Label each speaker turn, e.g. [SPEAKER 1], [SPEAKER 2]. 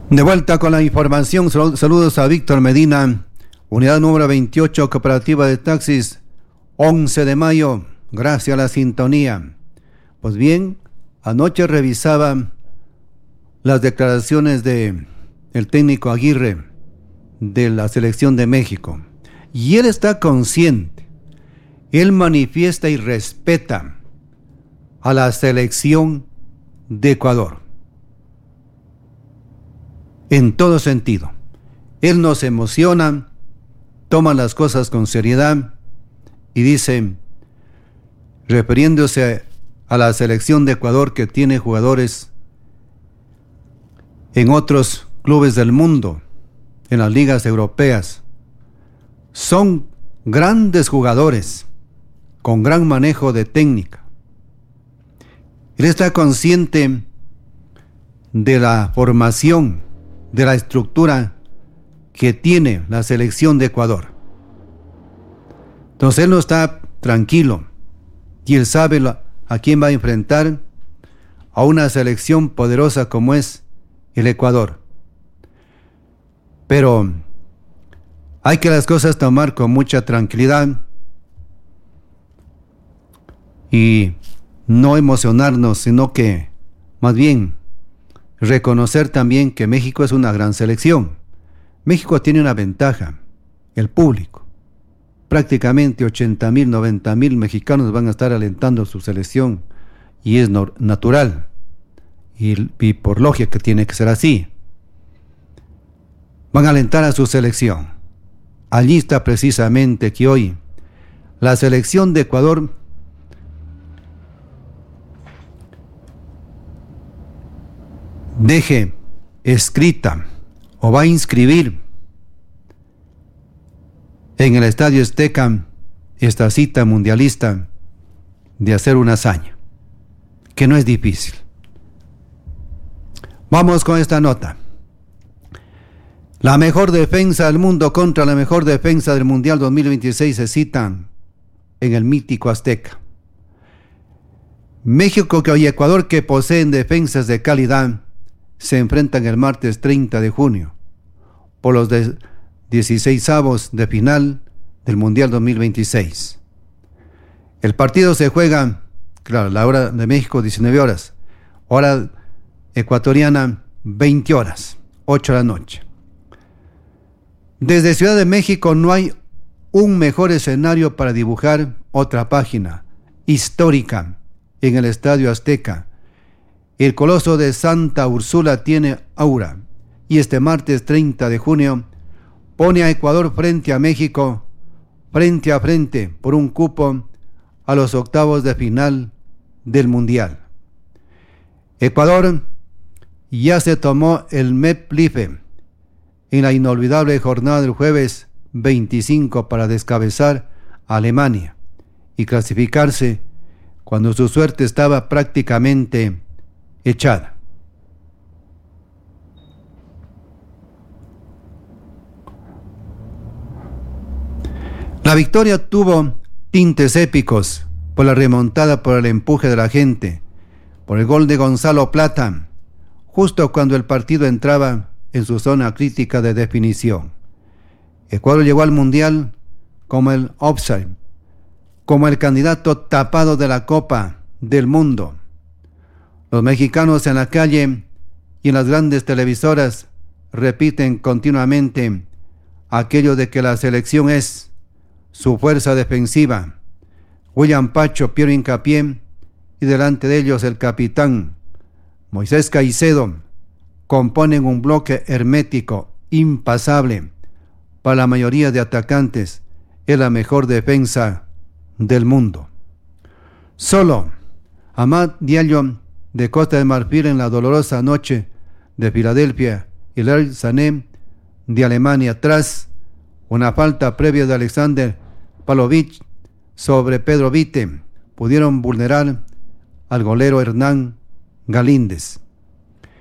[SPEAKER 1] De vuelta con la información, saludos a Víctor Medina, unidad número 28, Cooperativa de Taxis, 11 de mayo, gracias a la sintonía. Pues bien, anoche revisaba las declaraciones de el técnico Aguirre de la selección de México, y él está consciente, él manifiesta y respeta a la selección de Ecuador. En todo sentido. Él nos emociona, toma las cosas con seriedad y dice, refiriéndose a la selección de Ecuador que tiene jugadores en otros clubes del mundo, en las ligas europeas, son grandes jugadores con gran manejo de técnica. Él está consciente de la formación, de la estructura que tiene la selección de Ecuador. Entonces él no está tranquilo y él sabe a quién va a enfrentar, a una selección poderosa como es el Ecuador. Pero hay que las cosas tomar con mucha tranquilidad y no emocionarnos, sino que más bien reconocer también que México es una gran selección. México tiene una ventaja, el público. Prácticamente 80,000, 90,000 mexicanos van a estar alentando su selección y es natural y por lógica tiene que ser así. Van a alentar a su selección. Allí está precisamente que hoy la selección de Ecuador deje escrita o va a inscribir en el Estadio Azteca esta cita mundialista de hacer una hazaña, que no es difícil. Vamos con esta nota. La mejor defensa del mundo contra la mejor defensa del Mundial 2026 se citan en el mítico Azteca. México y Ecuador, que poseen defensas de calidad, se enfrentan el martes 30 de junio por los 16avos de final del Mundial 2026. El partido se juega, claro, la hora de México 19 horas, hora ecuatoriana 20 horas, 8 de la noche. Desde Ciudad de México no hay un mejor escenario para dibujar otra página histórica en el Estadio Azteca. El Coloso de Santa Úrsula tiene aura y este martes 30 de junio pone a Ecuador frente a México, frente a frente por un cupo a los octavos de final del Mundial. Ecuador ya se tomó el Metlife en la inolvidable jornada del jueves 25 para descabezar a Alemania y clasificarse cuando su suerte estaba prácticamente echada. La victoria tuvo tintes épicos por la remontada, por el empuje de la gente, por el gol de Gonzalo Plata, justo cuando el partido entraba en su zona crítica de definición. Ecuador llegó al Mundial como el outsider, como el candidato tapado de la Copa del Mundo. Los mexicanos en la calle y en las grandes televisoras repiten continuamente aquello de que la selección es su fuerza defensiva. William Pacho, Piero Hincapié y delante de ellos el capitán Moisés Caicedo componen un bloque hermético, impasable. Para la mayoría de atacantes es la mejor defensa del mundo. Solo Amad Diallo de Costa de Marfil en la dolorosa noche de Filadelfia y Leroy Sané de Alemania, tras una falta previa de Alexander Pavlovich sobre Pedro Vite, pudieron vulnerar al golero Hernán Galíndez.